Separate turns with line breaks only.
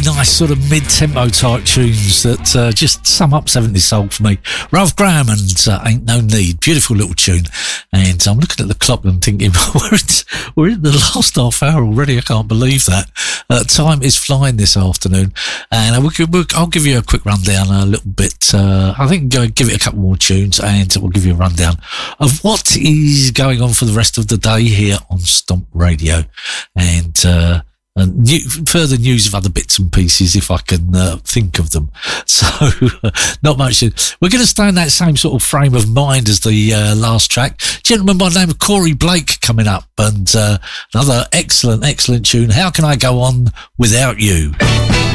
nice sort of mid-tempo type tunes that just sum up 70s soul for me. Ralph Graham and Ain't No Need. Beautiful little tune. And I'm looking at the clock and thinking, we're in the last half hour already. I can't believe that. Time is flying this afternoon. And I'll give you a quick rundown a little bit. I think give it a couple more tunes and we'll give you a rundown of what is going on for the rest of the day here on Stomp Radio. And further news of other bits and pieces if I can think of them. So not much. We're going to stay in that same sort of frame of mind as the last track. Gentleman by the name of Corey Blake coming up, and another excellent tune, How Can I Go On Without You?